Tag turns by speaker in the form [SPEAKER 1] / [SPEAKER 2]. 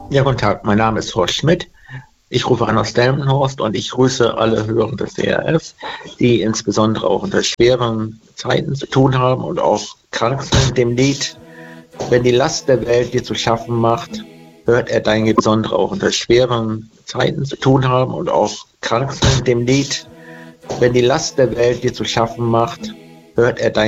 [SPEAKER 1] Ja, guten Tag, mein Name ist Horst Schmidt. Ich rufe an aus Delmenhorst und ich grüße alle Hörer des ERF, die insbesondere auch unter schweren Zeiten zu tun haben und auch krank sind. Dem Lied "Wenn die Last der Welt dir zu schaffen macht", hört er dein besondere auch unter schweren Zeiten zu tun haben und auch krank sind. Dem Lied "Wenn die Last der Welt dir zu schaffen macht", hört er dein